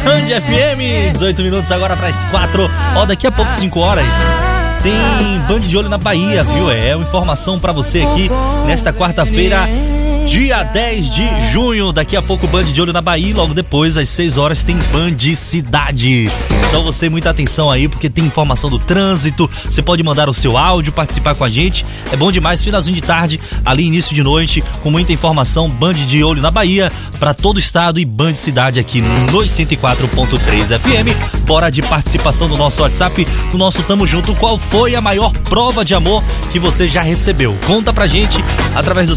Band FM, 18 minutos agora para as 4. Ó, daqui a pouco, 5 horas, tem Band de Olho na Bahia, viu? É uma informação para você aqui nesta quarta-feira, dia 10 de junho. Daqui a pouco, Band de Olho na Bahia. Logo depois, às 6 horas, tem Band Cidade. Então você, muita atenção aí, porque tem informação do trânsito. Você pode mandar o seu áudio, participar com a gente. É bom demais, finalzinho de tarde, ali início de noite, com muita informação. Band de Olho na Bahia, para todo o estado, e Band Cidade aqui no 104.3 FM. Bora de participação do nosso WhatsApp, do nosso Tamo Junto. Qual foi a maior prova de amor que você já recebeu? Conta pra gente através do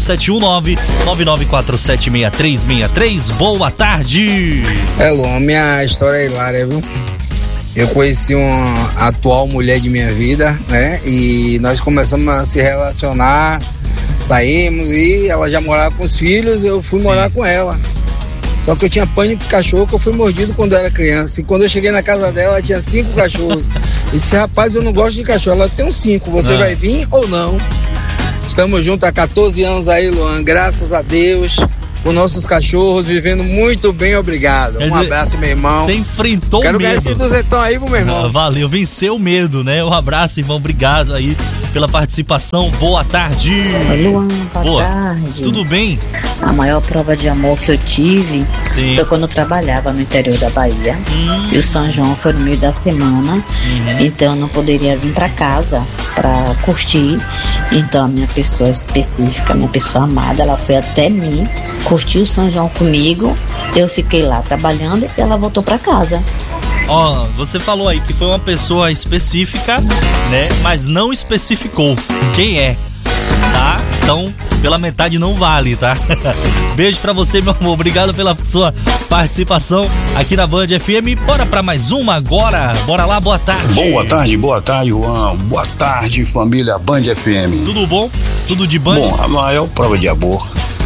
719-99476363. Boa tarde! Luan, minha história é hilária, viu? Eu conheci uma atual mulher de minha vida, né? E nós começamos a se relacionar, saímos e ela já morava com os filhos, eu fui morar com ela. Só que eu tinha pânico de cachorro, que eu fui mordido quando eu era criança. E quando eu cheguei na casa dela, ela tinha 5 cachorros. Eu disse, rapaz, eu não gosto de cachorro. Ela tem 5, você vai vir ou não? Estamos juntos há 14 anos aí, Luan, graças a Deus. Os nossos cachorros vivendo muito bem, obrigado. Um abraço, meu irmão. Você enfrentou o medo. Quero ganhar esse duzentão aí pro meu irmão. Valeu, venceu o medo, né? Um abraço, irmão, obrigado aí pela participação. Boa tarde. Luan, boa tarde. Tudo bem? A maior prova de amor que eu tive foi quando eu trabalhava no interior da Bahia. E o São João foi no meio da semana. Então eu não poderia vir pra casa pra curtir. Então a minha pessoa específica, a minha pessoa amada, ela foi até mim, curtiu o São João comigo. Eu fiquei lá trabalhando e ela voltou pra casa. Ó, você falou aí que foi uma pessoa específica, né? Mas não especificou quem é, tá? Então, pela metade não vale, tá? Beijo pra você, meu amor. Obrigado pela sua participação aqui na Band FM. Bora pra mais uma agora. Bora lá, boa tarde. Boa tarde, Juan. Boa tarde, família Band FM. Tudo bom? Tudo de Band? Bom, a maior prova de amor.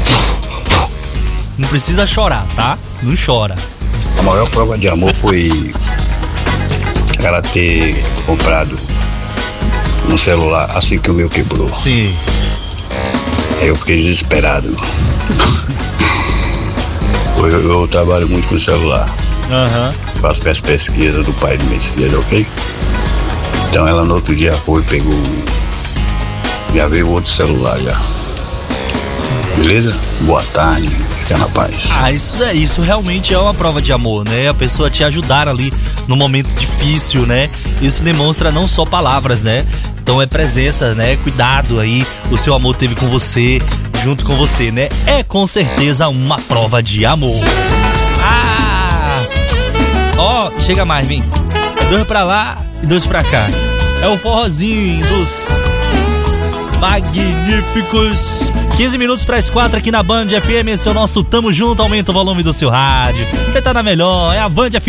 Não precisa chorar, tá? Não chora. A maior prova de amor foi ela ter comprado um celular assim que o meu quebrou. Sim. Aí eu fiquei desesperado. Eu trabalho muito com celular. Faço as pesquisas do pai do mês, ok? Então ela no outro dia foi, pegou, já veio outro celular já. Beleza? Boa tarde, fica na paz. Isso realmente é uma prova de amor, né? A pessoa te ajudar ali no momento difícil, né? Isso demonstra não só palavras, né? Então é presença, né? Cuidado aí, o seu amor teve com você, junto com você, né? É com certeza uma prova de amor. Ó, chega mais, vem. 2 pra lá e 2 pra cá. É o forrozinho dos magníficos. 15 minutos para as 4 aqui na Band FM. Esse é o nosso Tamo Junto. Aumenta o volume do seu rádio. Você tá na melhor, é a Band FM.